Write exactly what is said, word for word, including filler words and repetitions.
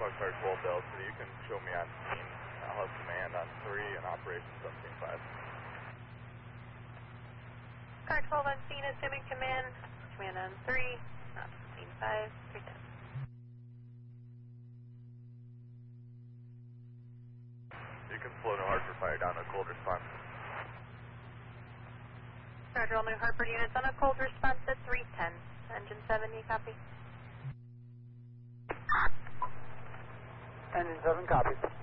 North Star twelve Delta, so you can show me on scene. I'll have command on three and operations on scene five. Car twelve on scene, assuming command. Command on three, not scene five, three ten. You can slow New Hartford fire down to a cold response. Roger, all New Hartford units on a cold response at three ten. Engine seventy, copy. Engine seven, copy.